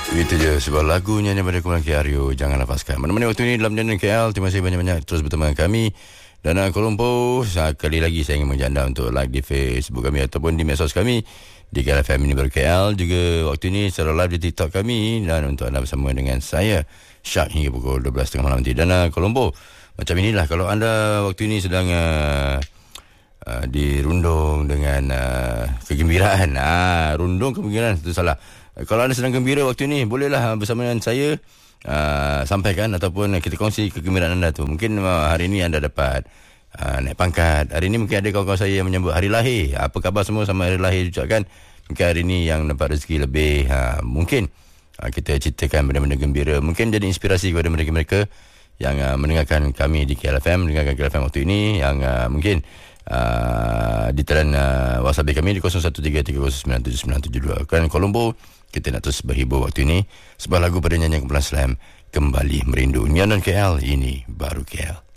Itu je sebuah lagu nyanyian pada kumpulan KRU. Jangan lepaskan menemani waktu ini dalam Jandang KL. Terima kasih banyak-banyak terus berteman dengan kami. Dan Kuala Lumpur, sekali lagi saya ingin mengajak anda untuk like di Facebook kami ataupun di medsos kami di KLFM ini baru KL. Juga waktu ini secara live di TikTok kami. Dan untuk anda bersama dengan saya Syak hingga pukul 12.30 malam nanti. Dan Kuala Lumpur, macam inilah kalau anda waktu ini sedang dirundung dengan kegembiraan. Rundung kegembiraan itu salah. Kalau anda sedang gembira waktu ini, bolehlah bersama dengan saya sampaikan ataupun kita kongsi kegembiraan anda tu. Mungkin hari ini anda dapat naik pangkat. Hari ini mungkin ada kawan-kawan saya yang menyambut hari lahir. Apa khabar semua sama hari lahir ucapkan. Mungkin hari ini yang dapat rezeki lebih. Mungkin kita ceritakan benda-benda gembira. Mungkin jadi inspirasi kepada mereka-mereka yang mendengarkan kami di KLFM, mendengarkan KLFM waktu ini, yang mungkin di talian WhatsApp kami di 0133097972. Kerana Kuala Lumpur, kita nak terus berhibur waktu ini. Sebuah lagu pada nyanyian kumpulan Slam, Kembali Merindu. Nyanyian KL, ini baru KL.